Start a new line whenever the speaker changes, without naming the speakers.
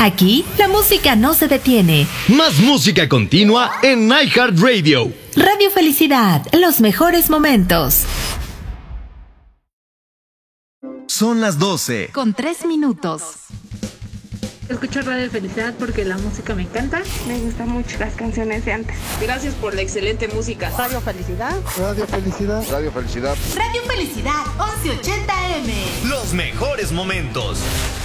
Aquí, la música no se detiene.
Más música continua en iHeartRadio.
Radio Felicidad, los mejores momentos.
Son las 12.
Con 3 minutos.
Escucho Radio Felicidad porque la música me encanta.
Me gustan mucho las canciones de antes.
Gracias por la excelente música.
Radio Felicidad.
Radio Felicidad.
Radio Felicidad.
Radio Felicidad 1180 AM.
Los mejores momentos.